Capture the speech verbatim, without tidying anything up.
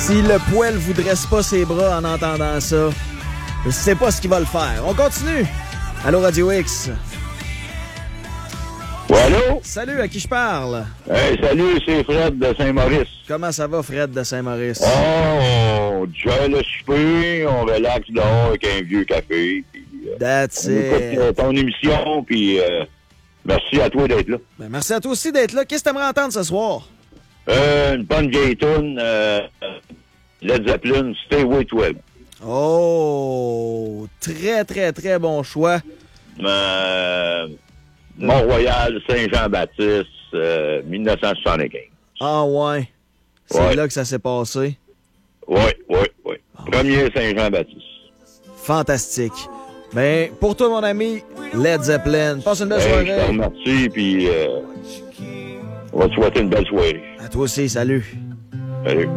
Si le poêle vous dresse pas ses bras en entendant ça, je sais pas ce qu'il va le faire. On continue. Allô, Radio X. Ouais, allô? Salut, à qui je parle? Hey, salut, c'est Fred de Saint-Maurice. Comment ça va, Fred de Saint-Maurice? Oh, on gère le souper, on relaxe dehors avec un vieux café. Puis, euh, That's on écoute it. euh, ton émission, puis euh, merci à toi d'être là. Ben, merci à toi aussi d'être là. Qu'est-ce que t'aimerais entendre ce soir? Euh, une bonne vieille toune, euh, Led Zeppelin, Stay With Web. Oh, très, très, très bon choix. Euh, Mont-Royal, Saint-Jean-Baptiste, euh, dix-neuf cent soixante-quinze. Ah ouais, c'est Ouais. là que ça s'est passé. Oui, oui, oui. Premier Saint-Jean-Baptiste. Fantastique. Ben, pour toi, mon ami, Led Zeppelin. Passe une belle Hey, je te soirée. remercie, puis euh, on va te souhaiter une belle soirée. À toi aussi, salut. Salut.